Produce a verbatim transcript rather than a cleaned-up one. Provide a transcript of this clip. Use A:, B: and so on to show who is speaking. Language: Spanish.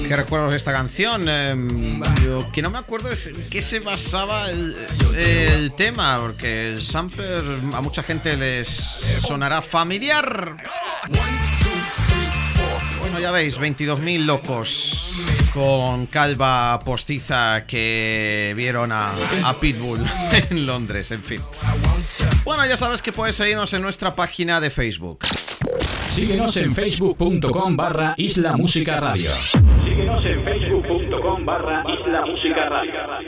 A: ¿Qué recuerdo de esta canción? Eh, lo que no me acuerdo es en qué se basaba el, el tema, porque el sampler a mucha gente les sonará familiar. Bueno, ya veis, veintidós mil locos con calva postiza que vieron a, a Pitbull en Londres, en fin. Bueno, ya sabes que puedes seguirnos en nuestra página de Facebook.
B: Síguenos en facebook.com barra Isla Música Radio.
C: Síguenos en facebook.com barra Isla Música Radio.